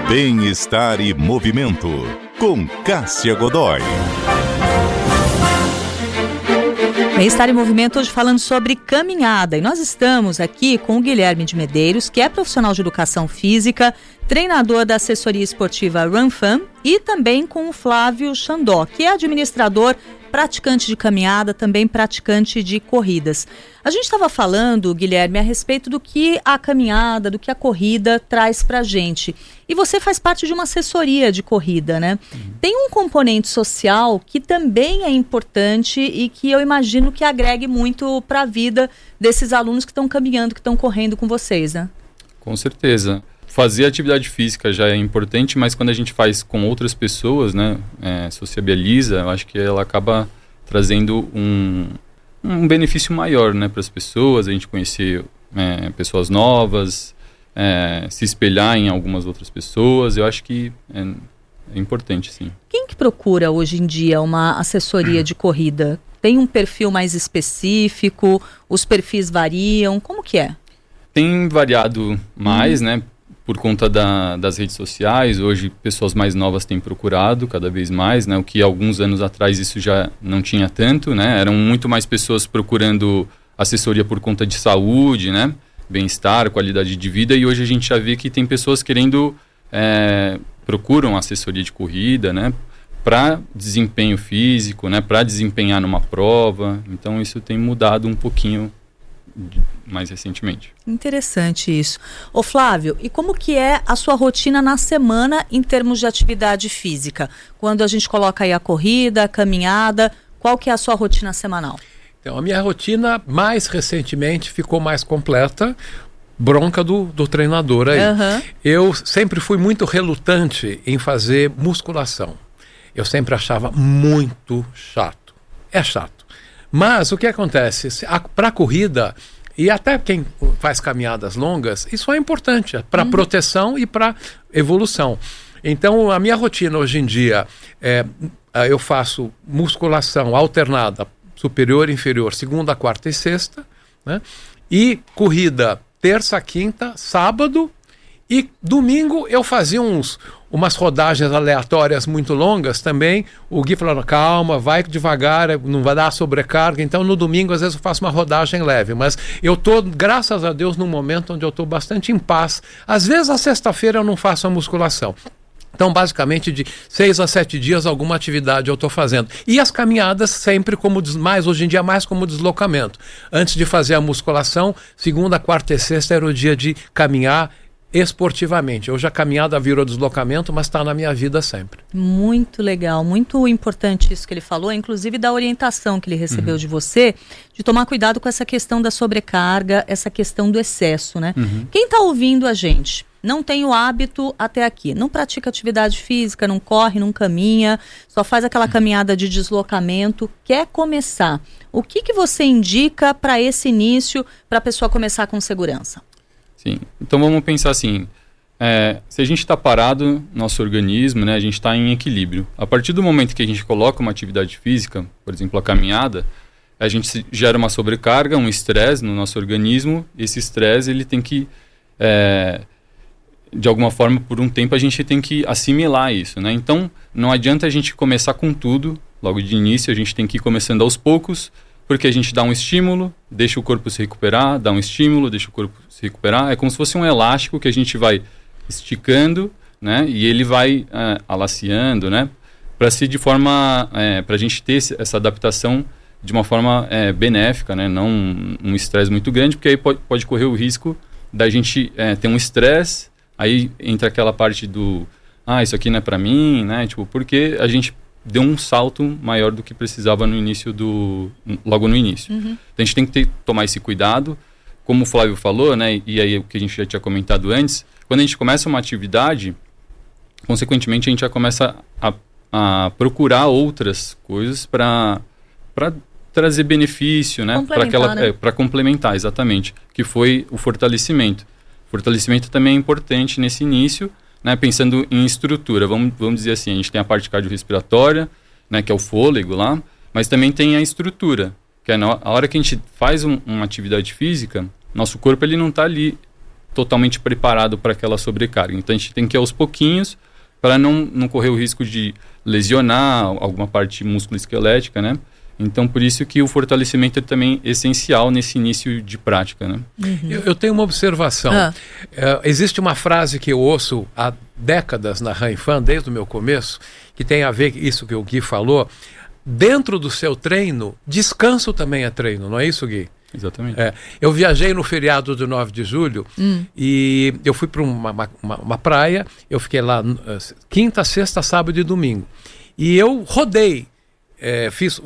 Bem-estar e movimento, com Cássia Godoy. Bem-estar e movimento hoje falando sobre caminhada. E nós estamos aqui com o Guilherme de Medeiros, que é profissional de educação física, treinador da assessoria esportiva RunFun, e também com o Flávio Xandó, que é administrador, praticante de caminhada, também praticante de corridas. A gente estava falando, Guilherme, a respeito do que a caminhada, do que a corrida traz pra gente. E você faz parte de uma assessoria de corrida, né? Tem um componente social que também é importante e que eu imagino que agregue muito para a vida desses alunos que estão caminhando, que estão correndo com vocês, né? Com certeza. Fazer atividade física já é importante, mas quando a gente faz com outras pessoas, né, sociabiliza, eu acho que ela acaba trazendo um benefício maior, né, para as pessoas, a gente conhecer pessoas novas, se espelhar em algumas outras pessoas, eu acho que é importante, sim. Quem que procura hoje em dia uma assessoria de corrida? Tem um perfil mais específico? Os perfis variam? Como que é? Tem variado mais, né? Por conta das redes sociais, hoje pessoas mais novas têm procurado cada vez mais, né? O que alguns anos atrás isso já não tinha tanto, né? Eram muito mais pessoas procurando assessoria por conta de saúde, né? Bem-estar, qualidade de vida, e hoje a gente já vê que tem pessoas querendo, procuram assessoria de corrida, né? Para desempenho físico, né? Para desempenhar numa prova, então isso tem mudado um pouquinho mais recentemente. Interessante isso. Ô Flávio, e como que é a sua rotina na semana em termos de atividade física? Quando a gente coloca aí a corrida, a caminhada, qual que é a sua rotina semanal? Então, a minha rotina mais recentemente ficou mais completa, bronca do treinador aí. Eu sempre fui muito relutante em fazer musculação. Eu sempre achava muito chato. É chato. Mas o que acontece? Para a corrida, e até quem faz caminhadas longas, isso é importante para proteção e para evolução. Então, a minha rotina hoje em dia, eu faço musculação alternada, superior e inferior, segunda, quarta e sexta, né? E corrida terça, quinta, sábado, e domingo eu fazia umas rodagens aleatórias muito longas também. O Gui falou, calma, vai devagar, não vai dar sobrecarga. Então no domingo às vezes eu faço uma rodagem leve, mas eu estou, graças a Deus, num momento onde eu estou bastante em paz. Às vezes na sexta-feira eu não faço a musculação. Então, basicamente, de 6 a 7 dias, alguma atividade eu estou fazendo. E as caminhadas sempre hoje em dia, mais como deslocamento. Antes de fazer a musculação, segunda, quarta e sexta era o dia de caminhar esportivamente. Hoje a caminhada virou deslocamento, mas está na minha vida sempre. Muito legal, muito importante isso que ele falou, inclusive da orientação que ele recebeu de você, de tomar cuidado com essa questão da sobrecarga, essa questão do excesso, né? Quem está ouvindo a gente não tem o hábito até aqui, não pratica atividade física, não corre, não caminha, só faz aquela caminhada de deslocamento, quer começar. O que você indica para esse início, para a pessoa começar com segurança? Sim, então vamos pensar assim, se a gente está parado, nosso organismo, né, a gente está em equilíbrio. A partir do momento que a gente coloca uma atividade física, por exemplo, a caminhada, a gente gera uma sobrecarga, um estresse no nosso organismo. Esse estresse, ele tem que, de alguma forma, por um tempo, a gente tem que assimilar isso, né? Então, não adianta a gente começar com tudo, logo de início, a gente tem que ir começando aos poucos, porque a gente dá um estímulo, deixa o corpo se recuperar, dá um estímulo, deixa o corpo se recuperar. É como se fosse um elástico que a gente vai esticando, né? E ele vai alaciando, né? Para ser de forma, para a gente ter essa adaptação de uma forma benéfica, né? Não um estresse muito grande, porque aí pode correr o risco da gente ter um estresse, aí entra aquela parte do, isso aqui não é para mim, né? Tipo, porque a gente deu um salto maior do que precisava logo no início. Então a gente tem que tomar esse cuidado, como o Flávio falou, né, e aí o que a gente já tinha comentado antes, quando a gente começa uma atividade, consequentemente a gente já começa a procurar outras coisas para trazer benefício, né, para complementar, exatamente, que foi o fortalecimento. O fortalecimento também é importante nesse início, né, pensando em estrutura, vamos dizer assim, a gente tem a parte cardiorrespiratória, né, que é o fôlego lá, mas também tem a estrutura, que é a hora que a gente faz uma atividade física, nosso corpo ele não está ali totalmente preparado para aquela sobrecarga. Então a gente tem que ir aos pouquinhos para não correr o risco de lesionar alguma parte musculoesquelética, né? Então, por isso que o fortalecimento é também essencial nesse início de prática, né? Eu tenho uma observação. Existe uma frase que eu ouço há décadas na Ranfan, desde o meu começo, que tem a ver com isso que o Gui falou. Dentro do seu treino, descanso também é treino, não é isso, Gui? Exatamente. Eu viajei no feriado do 9 de julho e eu fui para uma praia, eu fiquei lá quinta, sexta, sábado e domingo. E eu rodei, fiz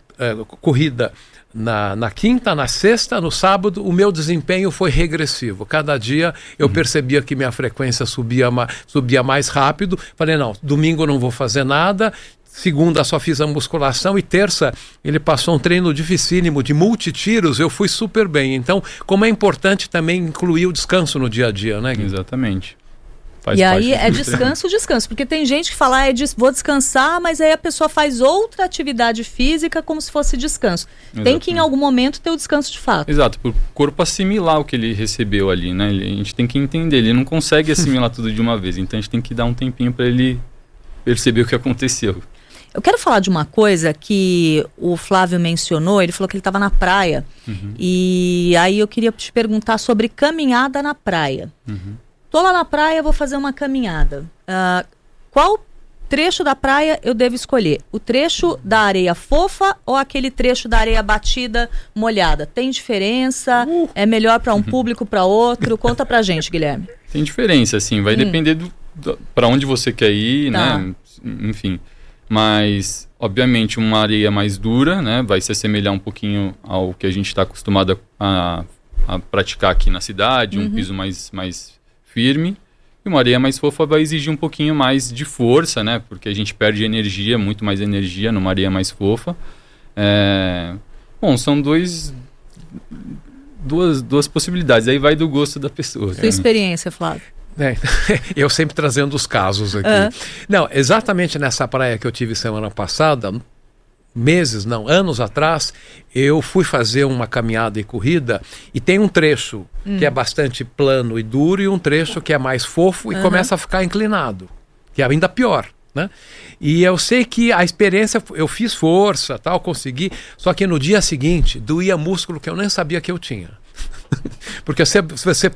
corrida na quinta, na sexta, no sábado, o meu desempenho foi regressivo. Cada dia eu percebia que minha frequência subia mais rápido. Falei, não, domingo eu não vou fazer nada. Segunda só fiz a musculação e terça ele passou um treino dificílimo de multitiros, eu fui super bem. Então, como é importante também incluir o descanso no dia a dia, né, Gui? Exatamente. E aí é descanso, porque tem gente que fala, vou descansar, mas aí a pessoa faz outra atividade física como se fosse descanso. Exatamente. Tem que em algum momento ter o descanso de fato. Exato, para o corpo assimilar o que ele recebeu ali, né? A gente tem que entender, ele não consegue assimilar tudo de uma vez, então a gente tem que dar um tempinho para ele perceber o que aconteceu. Eu quero falar de uma coisa que o Flávio mencionou, ele falou que ele estava na praia, e aí eu queria te perguntar sobre caminhada na praia. Tô lá na praia, vou fazer uma caminhada. Qual trecho da praia eu devo escolher? O trecho da areia fofa ou aquele trecho da areia batida, molhada? Tem diferença? É melhor para um público, para outro? Conta pra gente, Guilherme. Tem diferença, sim. Vai depender para onde você quer ir, né? Enfim. Mas, obviamente, uma areia mais dura, né? Vai se assemelhar um pouquinho ao que a gente está acostumado a praticar aqui na cidade, um piso mais firme. E uma areia mais fofa vai exigir um pouquinho mais de força, né? Porque a gente perde energia, muito mais energia numa areia mais fofa. Bom, são duas possibilidades. Aí vai do gosto da pessoa. Sua experiência, Flávio. Eu sempre trazendo os casos aqui. Não, exatamente nessa praia que eu tive semana passada, anos atrás, eu fui fazer uma caminhada e corrida e tem um trecho que é bastante plano e duro e um trecho que é mais fofo e começa a ficar inclinado, que é ainda pior, né? E eu sei que a experiência, eu fiz força, tal, consegui, só que no dia seguinte doía músculo que eu nem sabia que eu tinha. Porque você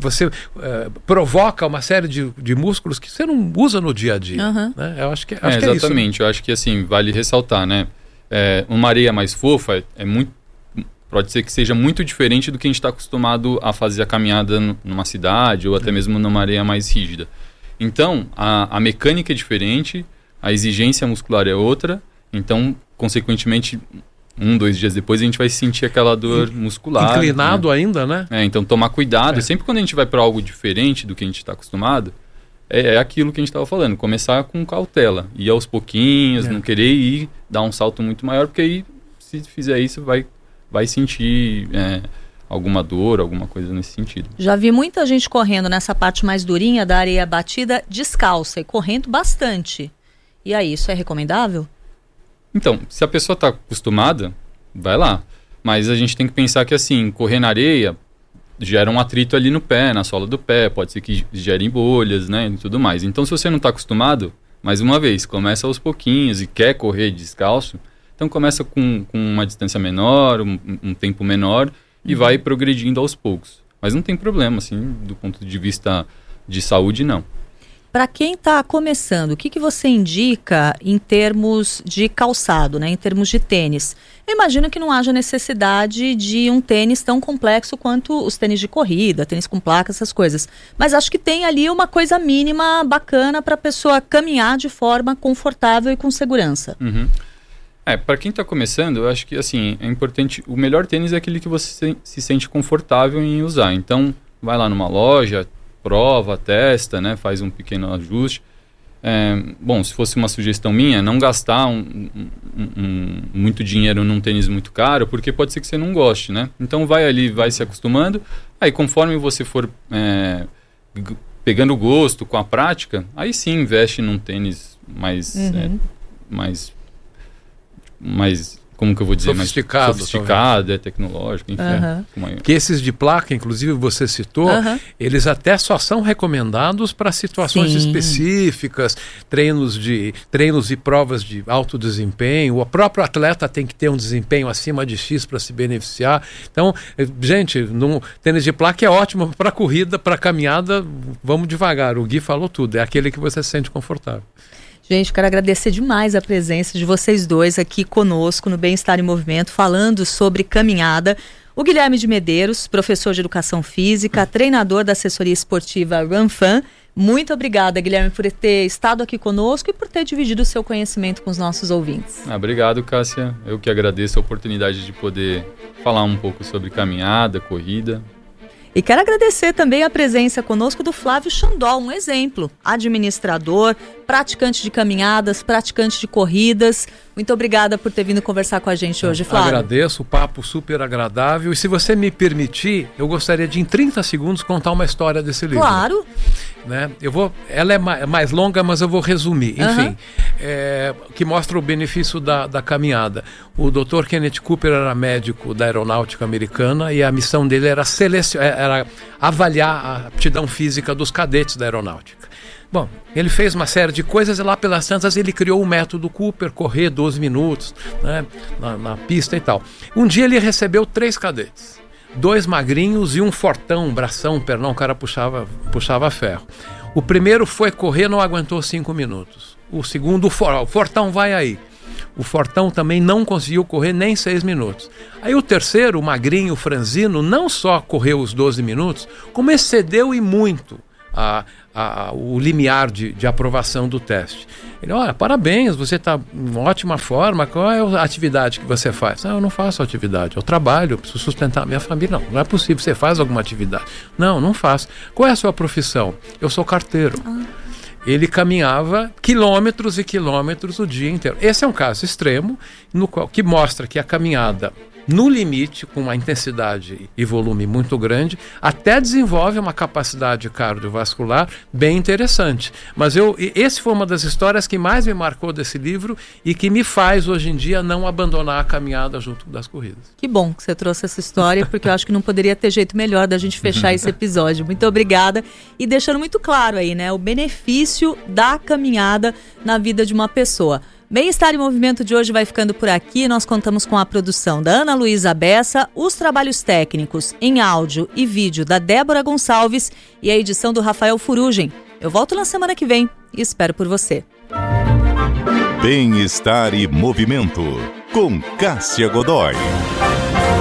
provoca uma série de músculos que você não usa no dia a dia. Né? Eu acho que é isso. Exatamente, eu acho que assim, vale ressaltar, né? Uma areia mais fofa pode ser que seja muito diferente do que a gente está acostumado a fazer a caminhada numa cidade ou até mesmo numa areia mais rígida. Então, a mecânica é diferente, a exigência muscular é outra, então, consequentemente, 2 dias depois a gente vai sentir aquela dor muscular. Inclinado, né? Ainda, né? Então tomar cuidado. Sempre quando a gente vai para algo diferente do que a gente está acostumado, é aquilo que a gente estava falando, começar com cautela, ir aos pouquinhos, não querer ir, dar um salto muito maior, porque aí, se fizer isso, vai sentir alguma dor, alguma coisa nesse sentido. Já vi muita gente correndo nessa parte mais durinha da areia batida descalça e correndo bastante. E aí, isso é recomendável? Então, se a pessoa está acostumada, vai lá. Mas a gente tem que pensar que, assim, correr na areia gera um atrito ali no pé, na sola do pé, pode ser que gere bolhas, né, e tudo mais. Então, se você não está acostumado, mais uma vez, começa aos pouquinhos e quer correr descalço, então começa com uma distância menor, um tempo menor e vai progredindo aos poucos. Mas não tem problema, assim, do ponto de vista de saúde, não. Para quem está começando, o que você indica em termos de calçado, né, em termos de tênis? Eu imagino que não haja necessidade de um tênis tão complexo quanto os tênis de corrida, tênis com placa, essas coisas. Mas acho que tem ali uma coisa mínima bacana para a pessoa caminhar de forma confortável e com segurança. Para quem está começando, eu acho que assim, é importante, o melhor tênis é aquele que você se sente confortável em usar. Então, vai lá numa loja, prova, testa, né, faz um pequeno ajuste. Bom, se fosse uma sugestão minha, não gastar muito dinheiro num tênis muito caro, porque pode ser que você não goste, né? Então vai ali, vai se acostumando. Aí conforme você for pegando gosto com a prática, aí sim investe num tênis mais como que eu vou dizer, sofisticado, mais sofisticado, tecnológico, enfim. Que esses de placa, inclusive você citou, eles até só são recomendados para situações específicas, treinos e provas de alto desempenho. O próprio atleta tem que ter um desempenho acima de X para se beneficiar. Então, gente, tênis de placa é ótimo para corrida, para caminhada, vamos devagar. O Gui falou tudo, é aquele que você se sente confortável. Gente, quero agradecer demais a presença de vocês dois aqui conosco no Bem-Estar em Movimento, falando sobre caminhada. O Guilherme de Medeiros, professor de Educação Física, treinador da assessoria esportiva RunFan. Muito obrigada, Guilherme, por ter estado aqui conosco e por ter dividido o seu conhecimento com os nossos ouvintes. Obrigado, Cássia. Eu que agradeço a oportunidade de poder falar um pouco sobre caminhada, corrida. E quero agradecer também a presença conosco do Flávio Chandol, um exemplo, administrador, praticante de caminhadas, praticante de corridas. Muito obrigada por ter vindo conversar com a gente hoje, Flávio. Agradeço, o papo super agradável. E se você me permitir, eu gostaria de, em 30 segundos, contar uma história desse livro. Claro. Ela é mais longa, mas eu vou resumir. Enfim, que mostra o benefício da caminhada. O Dr. Kenneth Cooper era médico da aeronáutica americana e a missão dele era avaliar a aptidão física dos cadetes da aeronáutica. Bom, ele fez uma série de coisas e lá pelas tantas ele criou o método Cooper, correr 12 minutos na pista e tal. Um dia ele recebeu 3 cadetes. 2 magrinhos e um fortão, bração, pernão, o cara puxava ferro. O primeiro foi correr, não aguentou 5 minutos. O segundo, o fortão vai aí. O fortão também não conseguiu correr nem 6 minutos. Aí o terceiro, o magrinho, o franzino, não só correu os 12 minutos, como excedeu e muito o limiar de aprovação do teste. Ele, olha, parabéns, você está em ótima forma, qual é a atividade que você faz? Eu não faço atividade, eu trabalho, eu preciso sustentar a minha família. Não é possível, você faz alguma atividade? Não faço. Qual é a sua profissão? Eu sou carteiro. Ele caminhava quilômetros e quilômetros o dia inteiro. Esse é um caso extremo, que mostra que a caminhada, no limite, com uma intensidade e volume muito grande, até desenvolve uma capacidade cardiovascular bem interessante. Mas esse foi uma das histórias que mais me marcou desse livro e que me faz, hoje em dia, não abandonar a caminhada junto das corridas. Que bom que você trouxe essa história, porque eu acho que não poderia ter jeito melhor da gente fechar esse episódio. Muito obrigada. E deixando muito claro aí, o benefício da caminhada na vida de uma pessoa. Bem-Estar em Movimento de hoje vai ficando por aqui. Nós contamos com a produção da Ana Luísa Bessa, os trabalhos técnicos em áudio e vídeo da Débora Gonçalves e a edição do Rafael Furugem. Eu volto na semana que vem e espero por você. Bem-Estar e Movimento, com Cássia Godoy.